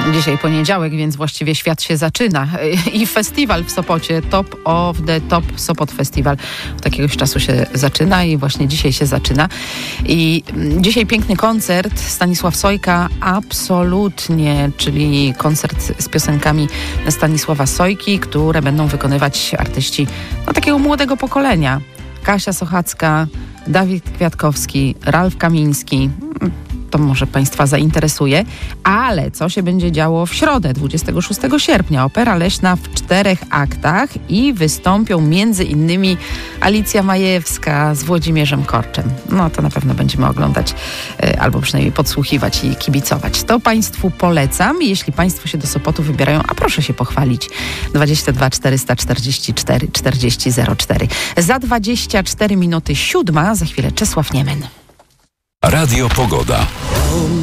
Dzisiaj poniedziałek, więc właściwie świat się zaczyna. I festiwal w Sopocie, Top of the Top Sopot Festival. Od jakiegoś czasu się zaczyna i właśnie dzisiaj się zaczyna. I dzisiaj piękny koncert Stanisław Sojka, absolutnie, czyli koncert z piosenkami Stanisława Sojki, które będą wykonywać artyści takiego młodego pokolenia. Kasia Sochacka, Dawid Kwiatkowski, Ralf Kamiński. To może Państwa zainteresuje. Ale co się będzie działo w środę, 26 sierpnia? Opera Leśna w 4 aktach i wystąpią między innymi Alicja Majewska z Włodzimierzem Korczem. No to na pewno będziemy oglądać albo przynajmniej podsłuchiwać i kibicować. To Państwu polecam. Jeśli Państwo się do Sopotu wybierają, a proszę się pochwalić. 22 444 4004. Za 24 minuty 7, za chwilę Czesław Niemen. Radio Pogoda.